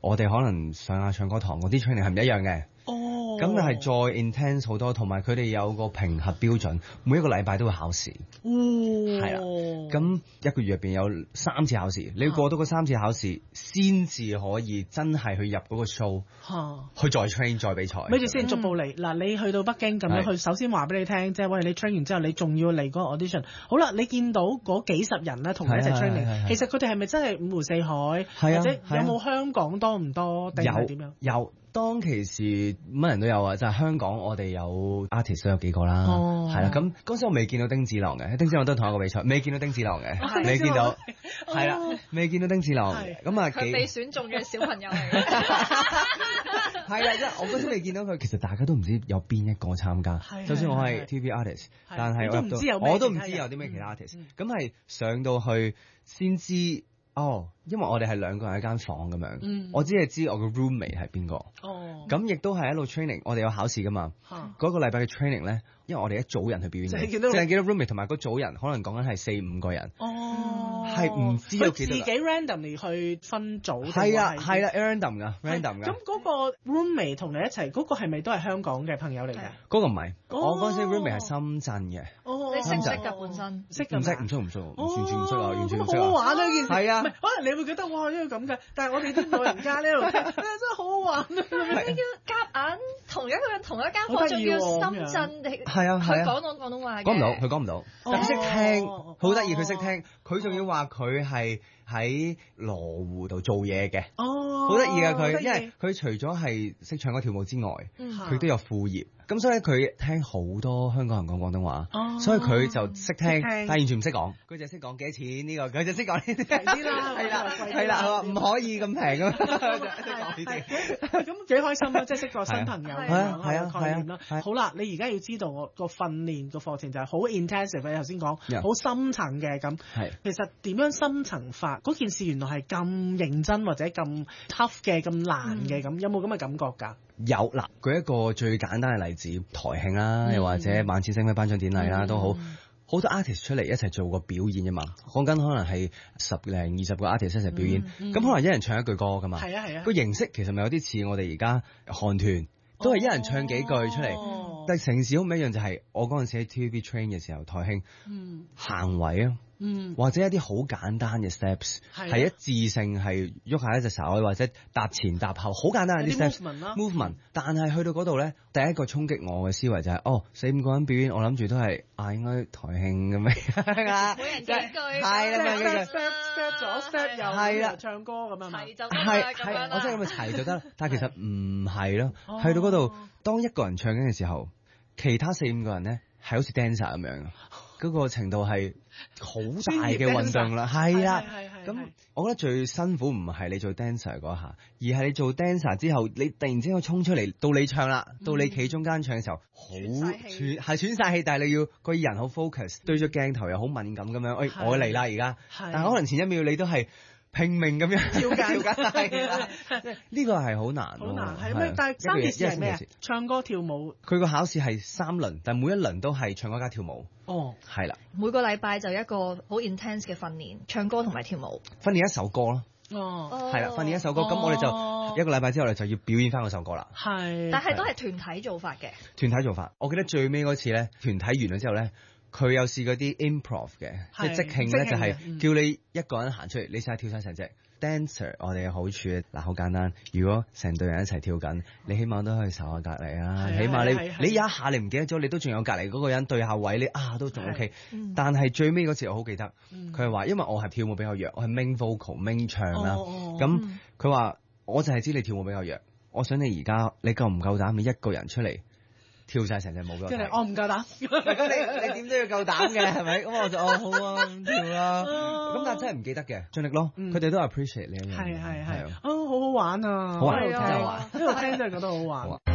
我哋可能上下唱歌堂嗰啲 training 係唔一樣嘅。咁係再 intense 好多，同埋佢哋有個評核標準，每一個禮拜都會考試。係啦，咁一個月入邊有3次考試，你要過到嗰3次考試，先至可以真係去入嗰個 show，去再 train 再比賽。 咪住先，逐步嚟。嗱，你去到北京咁樣，佢首先話俾你聽，即係喂，你 train 完之後，你仲要嚟嗰個 audition。好啦，你見到嗰幾十人咧同你一齊 training，其實佢哋係咪真係五湖四海，或者有冇香港多唔多，定係點樣？ 有。當其時乜人都有啊，就係香港我哋有 artist 都有幾個啦，係啦。咁嗰時我未見到丁子朗嘅，丁子朗都係同一個比賽，未見到丁子朗嘅，未見到，係啦，未見到丁子朗。咁啊， 佢被選中嘅小朋友嚟嘅， 係啦，即係我嗰時未見到佢，其實大家都唔知有邊一個參加。就算我係 TV artist，但係我都唔知有啲咩其他 artist。咁係上到去先知。因為我哋係2個人一間房咁樣，我只係知我個 roommate 係邊個。咁亦都係一路 training，我哋有考試噶嘛。嗰個禮拜嘅 training 咧，因為我哋一組人去表演嘅，淨係見到 roommate 同埋嗰組人，可能講緊係4-5個人。係唔知有幾多？ 佢自己 randomly 去分組。 係啦，random 㗎。 咁嗰個 roommate 同你一齊，嗰個係咪都係香港嘅朋友嚟嘅？ 嗰個唔係，我嗰陣時 roommate 係深圳嘅。 你識唔識㗎本身？ 識㗎？唔識，完全唔識啊，完全唔識。 好好玩呢件事。 係啊， 可能你會覺得哇，呢個咁嘅，但係我哋啲老人家呢度真係好好玩啊！ 你要夾硬同一個人同一間房，仲要深圳， 係啊， 佢講廣東話嘅。 佢講唔到，但佢識聽，好得意，佢識聽，佢仲要話佢係喺羅湖度做嘢嘅。好得意啊佢，因為佢除咗係識唱歌跳舞之外，佢都有副業。咁所以佢聽好多香港人講廣東話，所以佢就識聽，但係完全唔識講。佢就識講幾多錢呢個，佢就識講呢啲。係啦，唔可以咁平啊！識講呢啲。 咁幾開心啊！即係識個新朋友咁樣嘅概念啦。 係啊。 好啦，你而家要知道我個訓練個課程就係好 intensive，你頭先講好深層嘅咁。其實點樣深層法？嗰件事原來係咁認真或者咁 tough 嘅、咁難嘅咁，有冇咁嘅感覺㗎？ 有嗱，舉一個最簡單嘅例子，台慶啦，又或者萬千星輝頒獎典禮啦，都好多 artist 出嚟一齊做個表演啫嘛。講緊可能係10零20個 artist 一齊表演，咁可能一人唱一句歌㗎嘛。係啊。個形式其實咪有啲似我哋而家韓團，都係一人唱幾句出嚟。但係城市好唔一樣就係我嗰陣時喺 TVB train 嘅時候，台慶行位啊。或者一啲好簡單嘅 steps， 係一致性係喐下一隻手，或者踏前踏後，好簡單嘅啲 steps，movement。但係去到嗰度咧，第一個衝擊我嘅思維就係，4-5個人表演，我諗住都係應該台慶咁樣， 每人幾句， 係啦 ，step 左 step 右，係啦，唱歌咁樣， 齊就得啦，咁樣我真係咁齊就得，但係其實唔係咯。去到嗰度，當一個人唱緊嘅時候，其他4-5個人咧係好似 dancer 咁樣。嗰個程度係好大嘅運動啦，係啦。咁我覺得最辛苦唔係你做 dancer 嗰下，而係你做 dancer 之後，你突然之間衝出嚟，到你唱啦，到你企中間唱嘅時候，喘晒氣，但係你要個人好 focus，對住鏡頭又好敏感咁樣。我嚟啦而家，但係可能前一秒你都係拼命咁樣跳緊，呢個係好難。好難係咩？但係3件事係咩啊？唱歌跳舞。佢個考試係3輪，但係每一輪都係唱歌加跳舞。係啦。 每個禮拜就一個好 intense 嘅訓練，唱歌同埋跳舞。 訓練一首歌咯。係啦，訓練一首歌，咁我哋就一個禮拜之後，我哋就要表演翻嗰首歌啦。 係。但係都係團體做法嘅。團體做法，我記得最尾嗰次咧，團體完咗之後咧。佢有試嗰啲 improv 嘅，即係即興咧，就係叫你一個人行出嚟，你試下跳晒成隻 dancer。我哋嘅好處嗱，好簡單，如果成隊人一齊跳緊，你起碼都可以睄下隔離啊，起碼你有一下你唔記得咗，你都仲有隔離嗰個人對下位，你都仲 OK。但係最尾嗰次我好記得，佢係話因為我係跳舞比較弱，我係 main vocal main 唱啦，咁佢話我就係知你跳舞比較弱，我想你而家你夠唔夠膽你一個人出嚟？跳晒成隻舞㗎， 我唔夠膽。 你點都要夠膽嘅，係咪？咁我就好啊，咁跳啦。咁但係真係唔記得嘅，盡力咯。佢哋都 appreciate 你。係，好好玩啊！ 好玩，呢度聽真係覺得好玩。